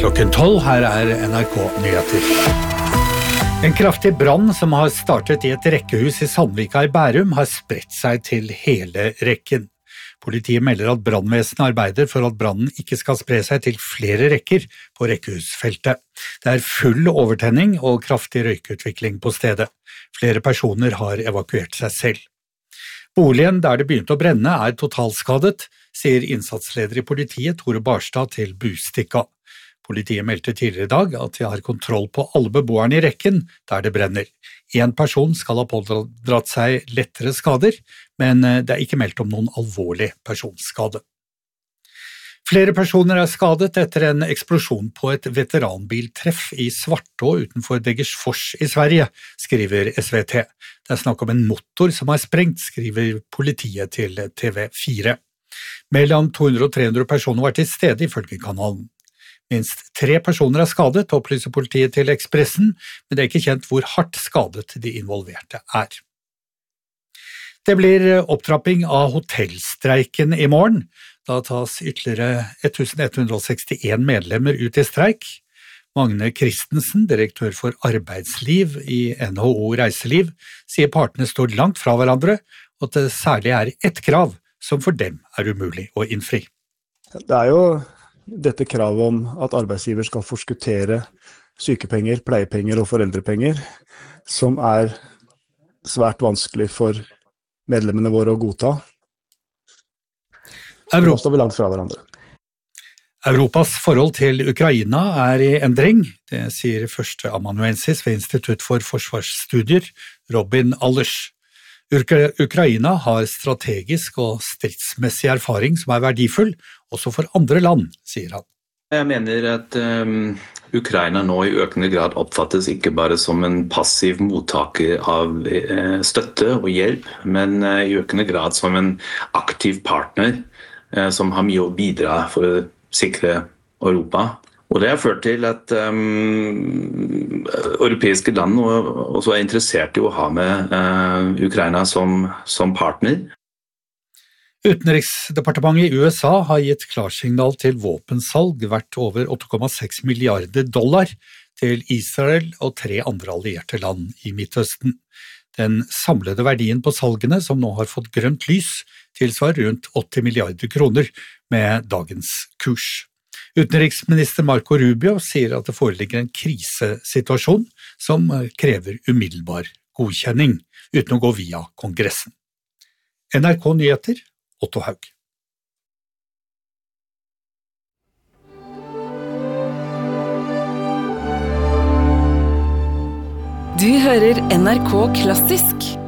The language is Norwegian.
Klokken 12, her NRK Nyheter. En kraftig brann som har startet i et rekkehus i Sandvika i Bærum har spredt seg til hele rekken. Politiet melder at brannvesenet arbeider for at brannen ikke skal spre seg til flere rekker på rekkehusfeltet. Det full overtenning og kraftig røykutvikling på stedet. Flere personer har evakuert seg selv. Boligen der det begynte å brenne totalskadet, sier innsatsleder i politiet Tore Barstad til Bustikka. Politiet meldte tidligere i dag at de har kontroll på alle beboerne i rekken der det brenner. En person skal ha pådratt seg lettere skader, men det ikke meldt om noen alvorlig personskade. Flere personer skadet etter en eksplosjon på et veteranbiltreff i Svartå utenfor Degersfors i Sverige, skriver SVT. Det snakk om en motor som har sprengt, skriver politiet til TV4. Mellom 200 og 300 personer var til stede ifølge kanalen. Minst 3 personer skadet, opplyser politiet til Ekspressen, men det ikke kjent hvor hardt skadet de involverte Det blir opptrapping av hotellstreiken i morgen. Da tas ytterligere 1161 medlemmer ut i streik. Magne Christensen, direktør for arbeidsliv i NHO Reiseliv, sier partene står langt fra hverandre, og at det særlig ett krav som for dem umulig å innfri. Det jo dette kravet om at arbeidsgiver skal forskuttere sykepenger, pleiepenger og foreldrepenger, som svært vanskelig for medlemmene våre å godta. Nå står vi langt fra hverandre. Europas forhold til Ukraina i endring, det sier førsteamanuensis ved Institutt for Forsvarsstudier, Robin Allers. Ukraina har strategisk og stridsmessig erfaring som verdifull, også for andre land, sier han. Jeg mener at Ukraina nå i økende grad oppfattes ikke bare som en passiv mottaker av støtte og hjelp, men i økende grad som en aktiv partner som har mye å bidra for å sikre Europa. Og det har ført til at europeiske land også interessert i å ha med Ukraina som partner. Utenriksdepartementet i USA har gitt klarsignal til våpensalg verdt over $8,6 milliarder til Israel og 3 andre allierte land i Midtøsten. Den samlede verdien på salgene, som nå har fått grønt lys, tilsvarer rundt 80 milliarder kroner med dagens kurs. Utenriksminister Marco Rubio sier at det foreligger en krisesituasjon som krever umiddelbar godkjenning, uten å gå via Kongressen. NRK Nyheter, Otto Haug. Du hører NRK Klassisk.